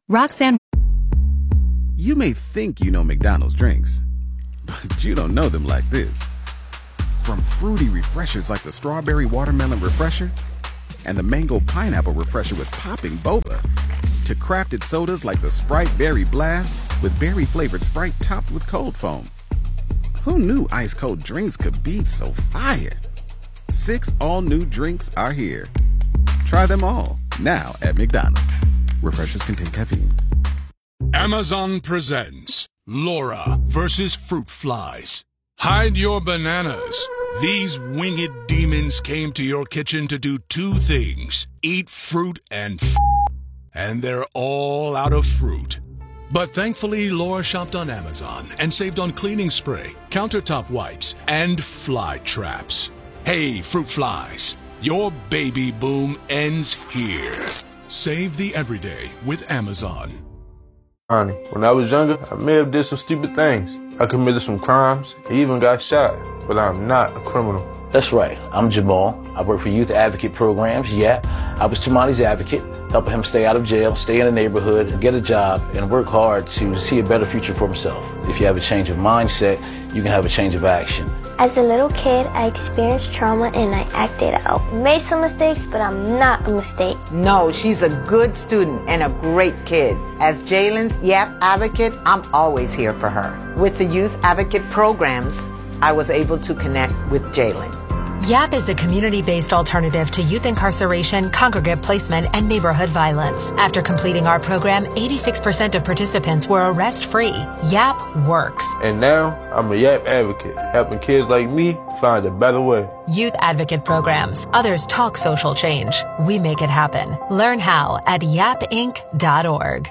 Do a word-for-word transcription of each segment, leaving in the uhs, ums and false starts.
Roxanne. You may think you know McDonald's drinks, but you don't know them like this. From fruity refreshers like the Strawberry Watermelon Refresher and the Mango Pineapple Refresher with popping boba, to crafted sodas like the Sprite Berry Blast with berry-flavored Sprite topped with cold foam. Who knew ice-cold drinks could be so fire? Six all-new drinks are here. Try them all, now at McDonald's. Refreshers contain caffeine. Amazon presents Laura versus Fruit Flies. Hide your bananas. These winged demons came to your kitchen to do two things: eat fruit and f***, and they're all out of fruit. But thankfully, Laura shopped on Amazon and saved on cleaning spray, countertop wipes, and fly traps. Hey, fruit flies, your baby boom ends here. Save the everyday with Amazon. Honey, when I was younger, I may have did some stupid things. I committed some crimes, even got shot, but I'm not a criminal. That's right. I'm Jamal. I work for youth advocate programs. Yeah, I was Tamani's advocate, helping him stay out of jail, stay in the neighborhood, get a job, and work hard to see a better future for himself. If you have a change of mindset, you can have a change of action. As a little kid, I experienced trauma and I acted out. Made some mistakes, but I'm not a mistake. No, she's a good student and a great kid. As Jalen's Y A P advocate, I'm always here for her. With the youth advocate programs, I was able to connect with Jalen. Y A P is a community-based alternative to youth incarceration, congregate placement, and neighborhood violence. After completing our program, eighty-six percent of participants were arrest-free. Y A P works. And now, I'm a Y A P advocate, helping kids like me find a better way. Youth advocate programs. Others talk social change. We make it happen. Learn how at yap inc dot org.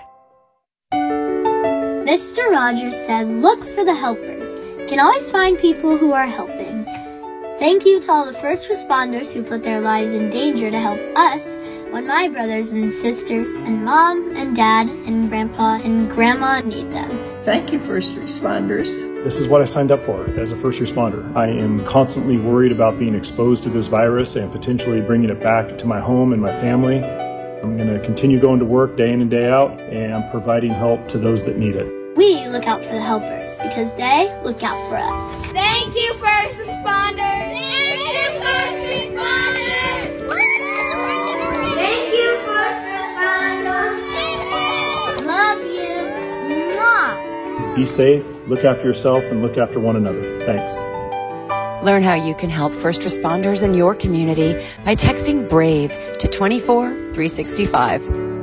Mister Rogers said, look for the helpers. You can always find people who are helping. Thank you to all the first responders who put their lives in danger to help us when my brothers and sisters and mom and dad and grandpa and grandma need them. Thank you, first responders. This is what I signed up for as a first responder. I am constantly worried about being exposed to this virus and potentially bringing it back to my home and my family. I'm going to continue going to work day in and day out and providing help to those that need it. We look out for the helpers because they look out for us. Thank you, first responders. Thank you, first responders. Thank you, first responders. Love you. Mwah. Be safe, look after yourself, and look after one another. Thanks. Learn how you can help first responders in your community by texting BRAVE to two four three six five.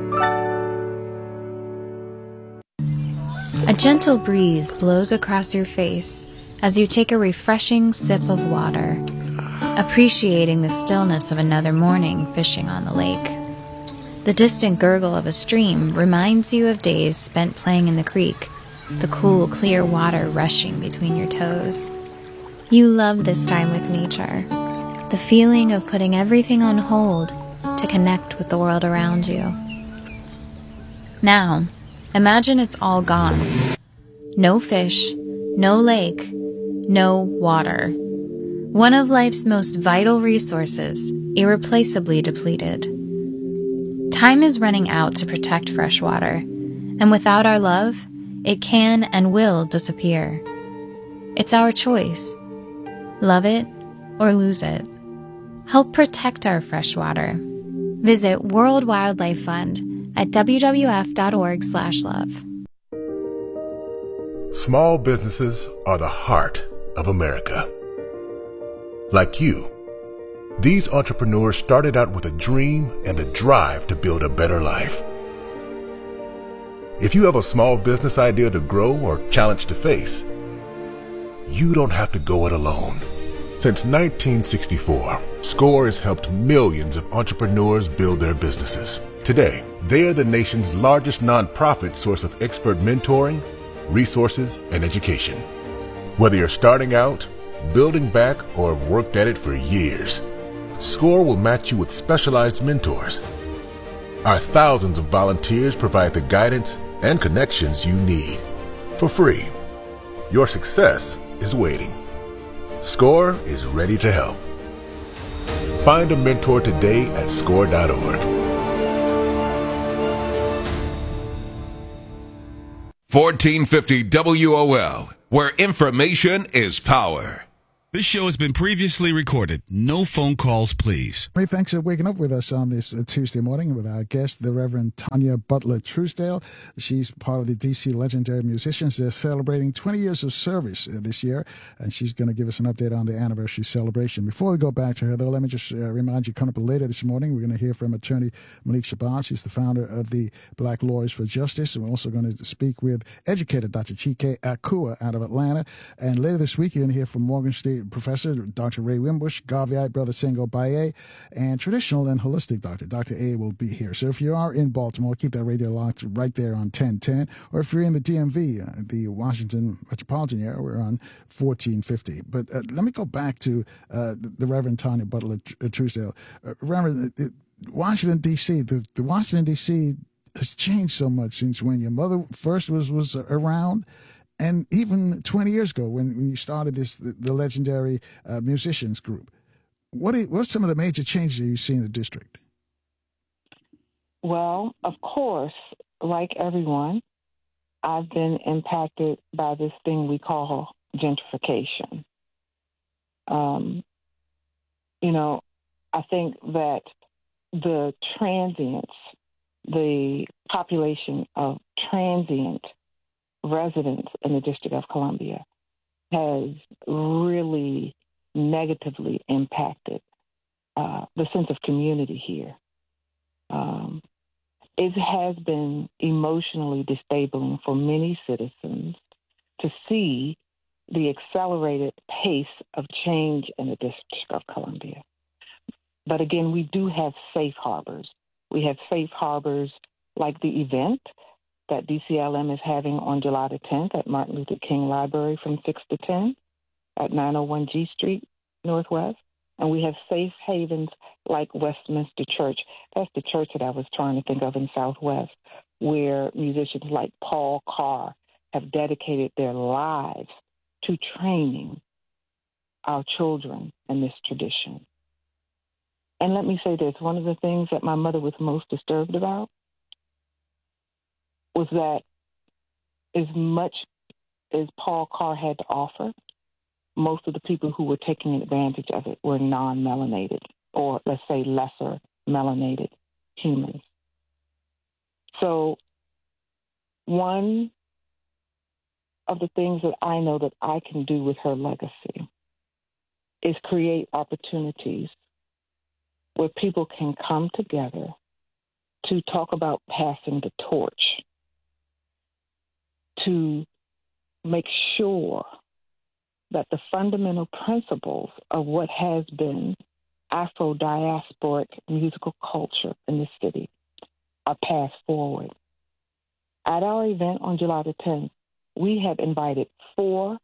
A gentle breeze blows across your face as you take a refreshing sip of water, appreciating the stillness of another morning fishing on the lake. The distant gurgle of a stream reminds you of days spent playing in the creek, the cool, clear water rushing between your toes. You love this time with nature, the feeling of putting everything on hold to connect with the world around you. Now, imagine it's all gone. No fish, no lake, no water. One of life's most vital resources, irreplaceably depleted. Time is running out to protect fresh water, and without our love, it can and will disappear. It's our choice. Love it or lose it. Help protect our fresh water. Visit World Wildlife Fund at w w f dot org slash love. Small businesses are the heart of America. Like you, these entrepreneurs started out with a dream and the drive to build a better life. If you have a small business idea to grow or challenge to face, you don't have to go it alone. Since nineteen sixty-four, SCORE has helped millions of entrepreneurs build their businesses. Today, they are the nation's largest nonprofit source of expert mentoring, resources, and education. Whether you're starting out, building back, or have worked at it for years, SCORE will match you with specialized mentors. Our thousands of volunteers provide the guidance and connections you need for free. Your success is waiting. SCORE is ready to help. Find a mentor today at score dot org. fourteen fifty W O L, where information is power. This show has been previously recorded. No phone calls, please. Hey, thanks for waking up with us on this uh, Tuesday morning with our guest, the Reverend Tanya Butler Truesdale. She's part of the D C Legendary Musicians. They're celebrating twenty years of service uh, this year, and she's going to give us an update on the anniversary celebration. Before we go back to her, though, let me just uh, remind you, coming up later this morning, we're going to hear from attorney Malik Shabazz. She's the founder of the Black Lawyers for Justice. And we're also going to speak with educator Doctor Chike Akua out of Atlanta. And later this week, you're going to hear from Morgan State Professor Doctor Ray Wimbush, Garveyite Brother Sengo Baye, and traditional and holistic doctor, Doctor A will be here. So if you are in Baltimore, keep that radio locked right there on ten ten. Or if you're in the D M V, uh, the Washington metropolitan area, we're on fourteen fifty. But uh, let me go back to uh, the Reverend Tanya Butler Truesdale. Uh, Reverend, uh, Washington, D C, the, the Washington, D C has changed so much since when your mother first was, was around. And even twenty years ago, when, when you started this, the, the legendary uh, musicians group, what are, what's some of the major changes that you see in the district? Well, of course, like everyone, I've been impacted by this thing we call gentrification. Um, you know, I think that the transients, the population of transient residents in the District of Columbia has really negatively impacted uh, the sense of community here. Um, it has been emotionally destabilizing for many citizens to see the accelerated pace of change in the District of Columbia. But again, we do have safe harbors. We have safe harbors like the event that D C L M is having on July the tenth at Martin Luther King Library from six to ten at nine oh one G Street Northwest. And we have safe havens like Westminster Church. That's the church that I was trying to think of in Southwest, where musicians like Paul Carr have dedicated their lives to training our children in this tradition. And let me say this, one of the things that my mother was most disturbed about was that as much as Paul Carr had to offer, most of the people who were taking advantage of it were non-melanated, or let's say lesser melanated humans. So one of the things that I know that I can do with her legacy is create opportunities where people can come together to talk about passing the torch, to make sure that the fundamental principles of what has been Afro-diasporic musical culture in the city are passed forward. At our event on July the tenth, we have invited four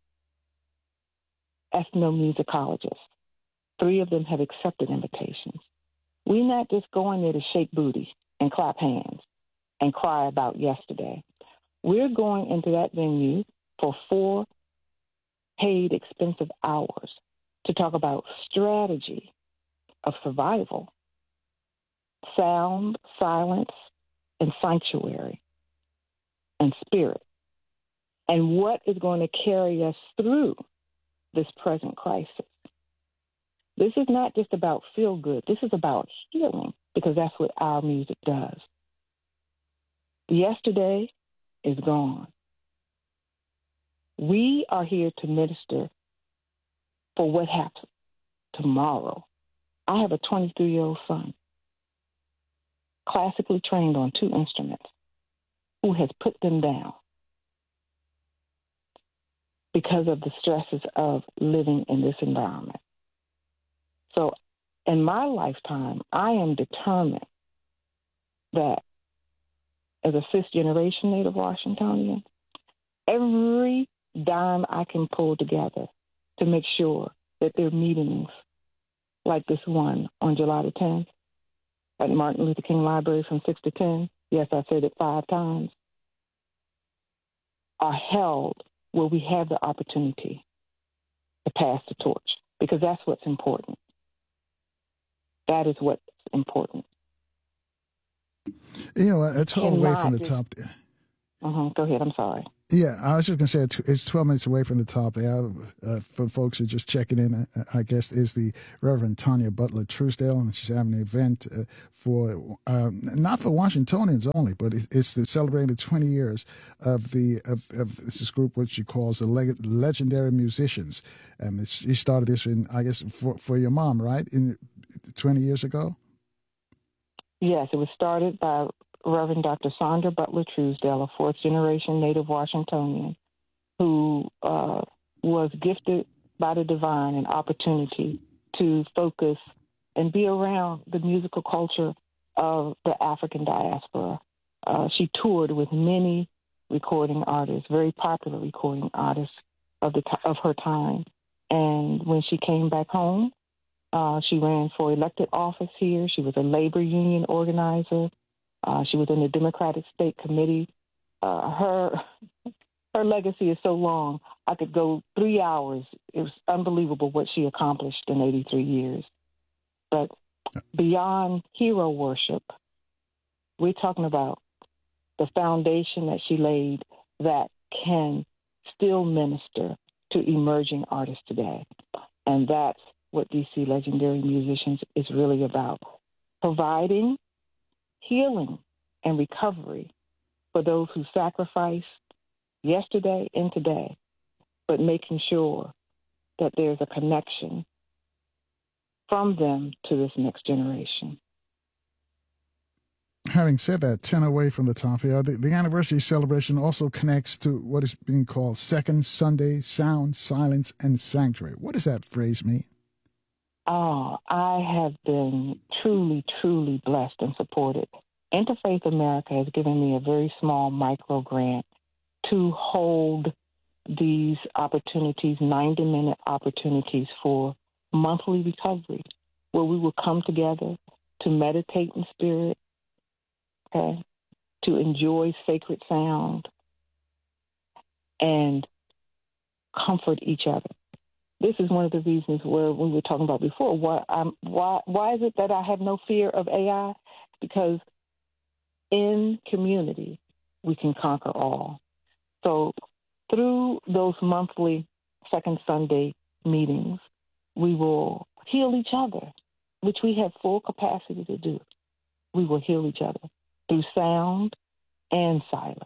ethnomusicologists. Three of them have accepted invitations. We're not just going there to shake booty and clap hands and cry about yesterday. We're going into that venue for four paid expensive hours to talk about strategy of survival, sound, silence, and sanctuary, and spirit, and what is going to carry us through this present crisis. This is not just about feel good. This is about healing, because that's what our music does. Yesterday is gone. We are here to minister for what happens tomorrow. I have a twenty-three-year-old son, classically trained on two instruments, who has put them down because of the stresses of living in this environment. So in my lifetime, I am determined that as a fifth-generation Native Washingtonian, every dime I can pull together to make sure that there are meetings like this one on July the tenth at Martin Luther King Library from six to ten, yes, I said it five times, are held where we have the opportunity to pass the torch, because that's what's important. That is what's important. You know, it's all the way from the top there. Mm-hmm. Go ahead. I'm sorry. Yeah, I was just going to say it's, it's twelve minutes away from the top there. Uh, for folks who are just checking in, uh, I guess is the Reverend Tanya Butler Truesdale, and she's having an event uh, for um, not for Washingtonians only, but it, it's the celebrating the twenty years of the of, of this group, which she calls the leg- Legendary Musicians, and it's, she started this in I guess for for your mom, right? In twenty years ago. Yes, it was started by Reverend Doctor Sandra Butler Truesdale, a fourth-generation native Washingtonian, who uh, was gifted by the divine an opportunity to focus and be around the musical culture of the African diaspora. Uh, she toured with many recording artists, very popular recording artists of the t- of her time. And when she came back home, uh, she ran for elected office here. She was a labor union organizer. Uh, she was in the Democratic State Committee. Uh, her her legacy is so long, I could go three hours. It was unbelievable what she accomplished in eighty-three years. But beyond hero worship, we're talking about the foundation that she laid that can still minister to emerging artists today. And that's what D C Legendary Musicians is really about, providing healing and recovery for those who sacrificed yesterday and today, but making sure that there's a connection from them to this next generation. Having said that, ten away from the top here, the, the anniversary celebration also connects to what is being called Second Sunday Sound, Silence, and Sanctuary. What does that phrase mean? Oh, I have been truly, truly blessed and supported. Interfaith America has given me a very small micro grant to hold these opportunities, ninety-minute opportunities for monthly recovery, where we will come together to meditate in spirit, okay, to enjoy sacred sound, and comfort each other. This is one of the reasons where we were talking about before. Why, um, why, why is it that I have no fear of A I? Because in community, we can conquer all. So through those monthly Second Sunday meetings, we will heal each other, which we have full capacity to do. We will heal each other through sound and silence.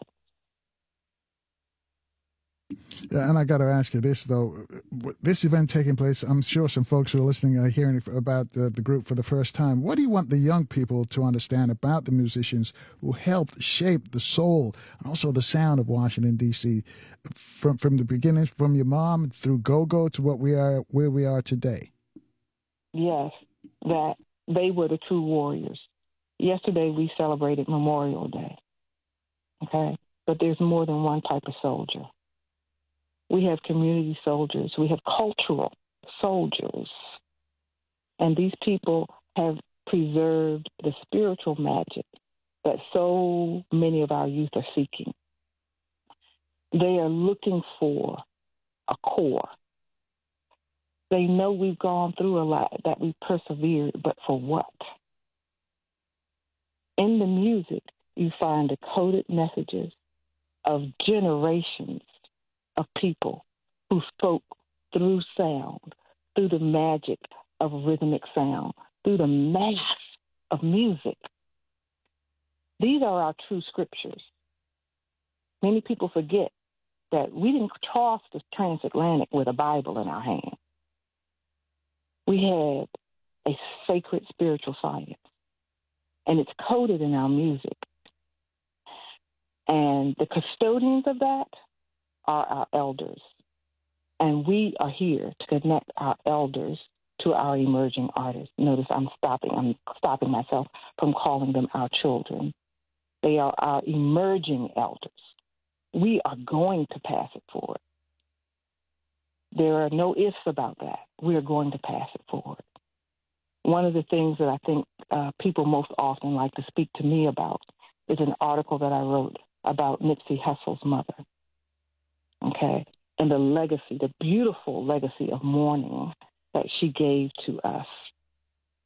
Yeah, and I got to ask you this, though. This event taking place, I'm sure some folks who are listening are hearing about the, the group for the first time. What do you want the young people to understand about the musicians who helped shape the soul and also the sound of Washington, D C, from from the beginning, from your mom through go-go to what we are, where we are today? Yes, that they were the true warriors. Yesterday we celebrated Memorial Day, okay? But there's more than one type of soldier. We have community soldiers. We have cultural soldiers. And these people have preserved the spiritual magic that so many of our youth are seeking. They are looking for a core. They know we've gone through a lot, that we persevered, but for what? In the music, you find decoded messages of generations of people who spoke through sound, through the magic of rhythmic sound, through the mass of music. These are our true scriptures. Many people forget that we didn't cross the transatlantic with a Bible in our hand. We had a sacred spiritual science, and it's coded in our music. And the custodians of that are our elders. And we are here to connect our elders to our emerging artists. Notice I'm stopping, I'm stopping myself from calling them our children. They are our emerging elders. We are going to pass it forward. There are no ifs about that. We are going to pass it forward. One of the things that I think uh, people most often like to speak to me about is an article that I wrote about Nipsey Hussle's mother. Okay, and the legacy, the beautiful legacy of mourning that she gave to us.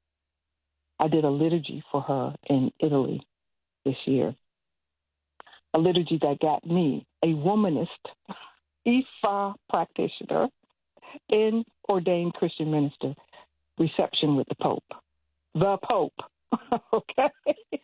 I did a liturgy for her in Italy this year. a liturgy that got me, a womanist, Ifa practitioner, and ordained Christian minister, reception with the Pope. The Pope, okay?